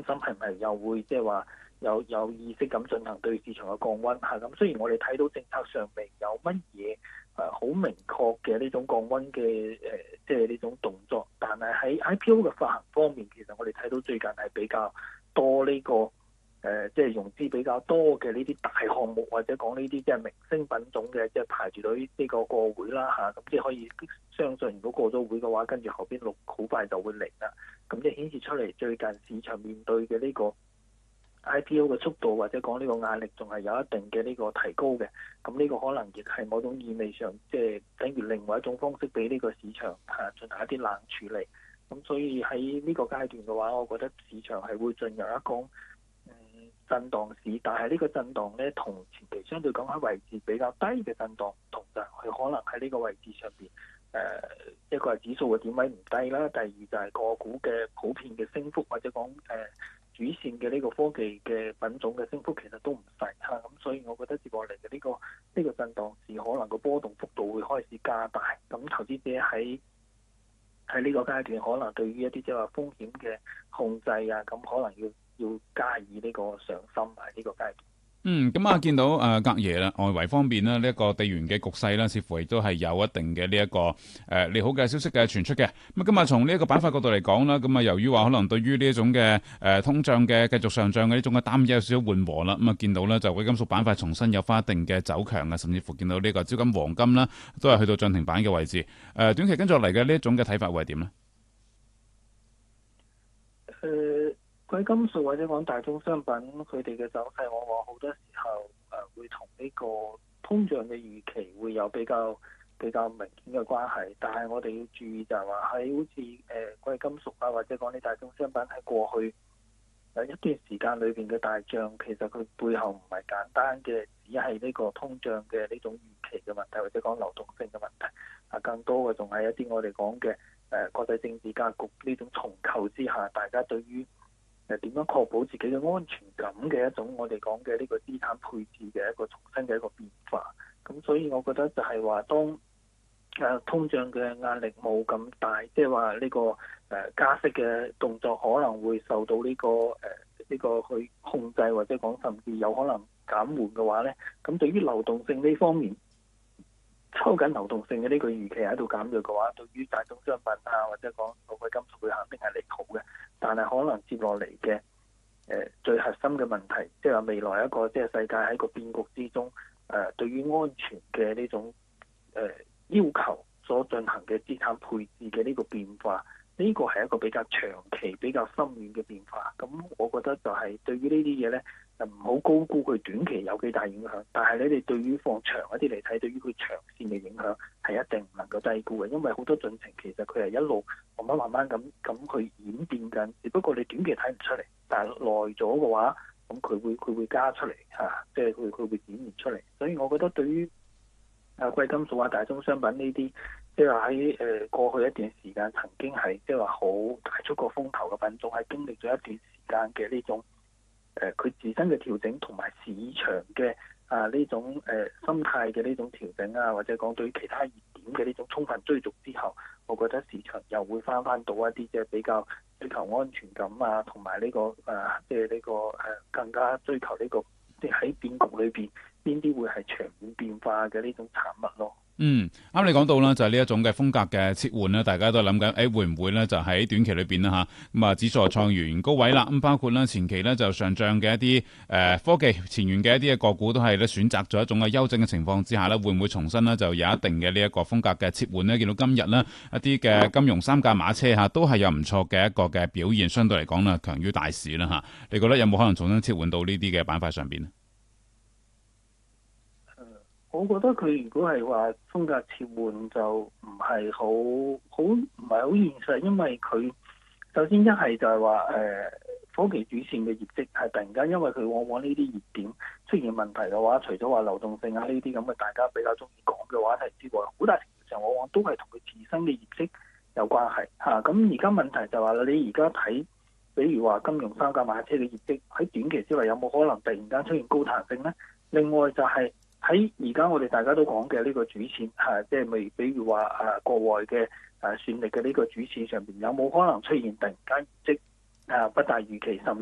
心係咪又會即係話有意識咁進行對市場嘅降溫嚇。咁雖然我哋睇到政策上未有乜嘢好明確嘅呢種降溫嘅即係呢種動作，但係喺 IPO 嘅發行方面，其實我哋睇到最近係比較多呢個即係融資比較多嘅呢啲大項目，或者講呢啲即係明星品種嘅，即係排住隊呢個過會啦嚇。咁即係可以相信，如果過咗會嘅話，跟住後邊陸好快就會嚟啦。咁即係顯示出嚟最近市場面對嘅呢個 IPO 嘅速度，或者講呢個壓力仲係有一定嘅呢個提高嘅。咁呢個可能亦係某種意味上，即係等於另外一種方式俾呢個市場進行一啲冷處理。咁所以喺呢個階段嘅話，我覺得市場係會進入一個震盪市，但係呢個震盪咧同前期相對講喺位置比較低嘅震盪唔同，就係佢可能喺呢個位置上邊一個係指數嘅點位唔低啦，第二就係個股嘅普遍嘅升幅，或者講主線嘅呢個科技嘅品種嘅升幅其實都唔細嚇。咁所以我覺得接落嚟嘅呢個震盪市可能個波動幅度會開始加大。咁投資者喺呢個階段，可能對於一啲即係話風險嘅控制啊，咁可能要加以呢個上心喺呢個階段。 咁啊，見到隔夜啦，外圍方面呢，呢一個地緣嘅局勢啦，似乎亦都係有一定嘅呢一個利好嘅消息嘅傳出嘅。咁今日從呢一個板塊角度嚟講啦，咁啊由於話可能對於呢一種嘅通脹嘅繼續上漲嘅呢種嘅擔憂有少少緩和啦，咁啊見到咧就貴金屬板塊重新有翻一定嘅走強啊，甚至乎見到呢個招金黃金啦，都係去到漲停板嘅位置。短期跟住落嚟嘅呢一種嘅睇法會係點呢？ 貴金屬或者講大宗商品，佢哋嘅走勢往往好多時候會同呢個通脹嘅預期會有比較明顯嘅關係。但係我哋要注意就係話喺好似貴金屬啊，或者講啲大宗商品喺過去一段時間裏邊嘅大漲，其實佢背後唔係簡單嘅，只係呢個通脹嘅呢種預期嘅問題，或者講流動性嘅問題。更多嘅仲係一啲我哋講嘅國際政治格局呢種重構之下，大家對於點樣確保自己嘅安全感嘅一種我哋講嘅呢個資產配置嘅一個重新嘅一個變化。咁所以我覺得就係話當通脹嘅壓力冇咁大，即係話呢個加息嘅動作可能會受到呢個去控制，或者講甚至有可能減緩嘅話咧，咁對於流動性呢方面，抽緊流動性嘅呢個預期喺度減弱嘅話，對於大宗商品啊，或者講貴金屬，佢肯定係利好嘅。但係可能接落嚟嘅最核心嘅問題，即係話未來一個即係世界喺個變局之中，對於安全嘅呢種要求所進行嘅資產配置嘅呢個變化，呢個係一個比較長期、比較深遠嘅變化。咁我覺得就係對於呢啲嘢咧，就唔好高估佢短期有幾大影響，但係你哋對於放長一啲嚟睇，對於佢長線嘅影響係一定唔能夠低估嘅，因為好多進程其實佢係一路慢慢咁去演變緊，只不過你短期睇唔出嚟，但係耐咗嘅話，咁佢會加出嚟嚇，即係佢會展現出嚟。所以我覺得對於貴金屬啊、大宗商品呢啲，即係話喺過去一段時間曾經係即係話好大出過風頭嘅品種，係經歷咗一段時間嘅呢種佢自身嘅調整，同埋市場嘅呢種心態嘅呢種調整啊，或者講對於其他熱點嘅呢種充分追逐之後，我覺得市場又會翻到一啲即係比較追求安全感啊，同埋呢個即係呢個更加追求呢個即係喺變局裏邊邊啲會係長遠變化嘅呢種產物咯。 啱你講到啦，就係呢一種嘅風格嘅切換咧，大家都諗緊，會唔會咧就喺短期裏邊啦嚇，咁指數創完高位啦，咁包括咧前期咧就上漲嘅一啲科技前沿嘅一啲嘅個股都係咧選擇咗一種嘅休整嘅情況之下咧，會唔會重新咧就有一定嘅呢一個風格嘅切換咧？見到今日呢一啲嘅金融三駕馬車嚇都係有唔錯嘅一個嘅表現，相對嚟講咧強於大市啦嚇。你覺得有冇可能重新切換到呢啲嘅板塊上邊？ 我覺得佢如果係話風格切換就唔係唔係好現實，因為佢首先一係就係話科技主線嘅業績係突然間，因為佢往往呢啲熱點出現問題嘅話，除咗話流動性啊呢啲咁嘅大家比較中意講嘅話題之外，好大程度上往往都係同佢自身嘅業績有關係嚇。咁而家問題就係話你而家睇，比如話金融三駕馬車嘅業績喺短期之內有冇可能突然間出現高彈性呢？另外就係喺而家我哋大家都講嘅呢個主線即係比如話國外嘅算力嘅呢個主線上邊有冇可能出現突然間業績不達預期，甚